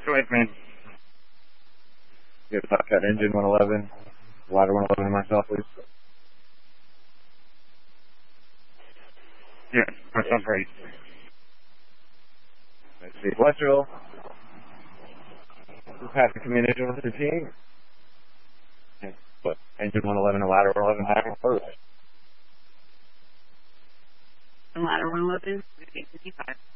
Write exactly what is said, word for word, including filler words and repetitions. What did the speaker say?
Go ahead, man. Get top cut engine one eleven, ladder one eleven myself, please. Yeah, myself ready. Let's see, Celestial. Just have to communicate with the team. But engine one eleven and ladder one eleven high first. And ladder one eleven, fifty-five.